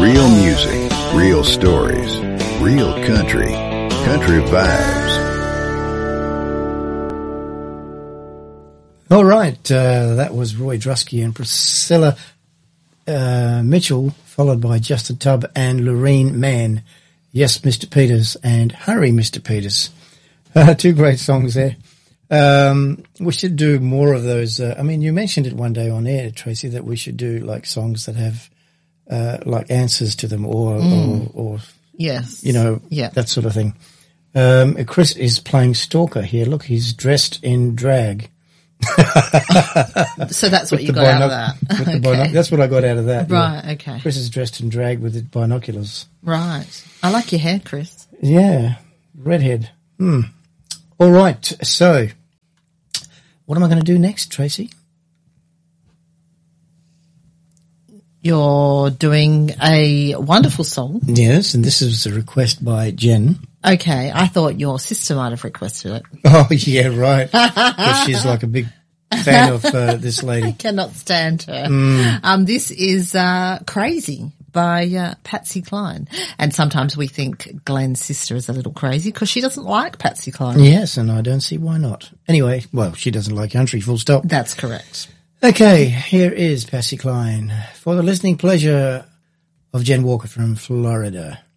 Real music, real stories, real country, country vibes. All right, that was Roy Drusky and Priscilla Mitchell, followed by Justin Tubb and Lorene Mann. Yes, Mr. Peters and Hurry, Mr. Peters. Two great songs there. We should do more of those. I mean, you mentioned it one day on air, Tracy, that we should do like songs that have like answers to them or yes, you know, that sort of thing. Chris is playing Stalker here. Look, he's dressed in drag. So that's what you got out of that. Okay. That's what I got out of that. Right, yeah. okay. Chris is dressed in drag with the binoculars. Right. I like your hair, Chris. Yeah, redhead. All right, so what am I going to do next, Tracy? You're doing a wonderful song. Yes, and this is a request by Jen. Okay, I thought your sister might have requested it. Oh, yeah, right. Because she's like a big fan of this lady. I cannot stand her. This is Crazy by Patsy Cline. And sometimes we think Glenn's sister is a little crazy because she doesn't like Patsy Cline. Yes, and I don't see why not. Anyway, well, she doesn't like country, full stop. That's correct. Okay, here is Patsy Cline for the listening pleasure of Jen Walker from Florida.